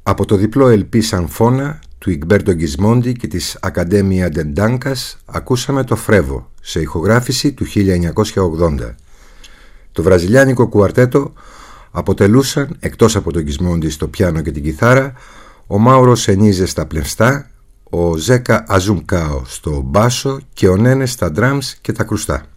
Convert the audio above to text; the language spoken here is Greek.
Από το διπλό LP Sanfona του Ιγμπέρτο Γκισμόντι και της Ακαντέμια Ντεντάνκας ακούσαμε το Φρέβο σε ηχογράφηση του 1980. Το βραζιλιάνικο κουαρτέτο αποτελούσαν, εκτός από τον Γκισμόντι στο πιάνο και την κιθάρα, ο Μάουρο Σενίζε στα πλευστά, ο Ζέκα Αζουμκάο στο μπάσο και ο Νένε στα drums και τα κρουστά.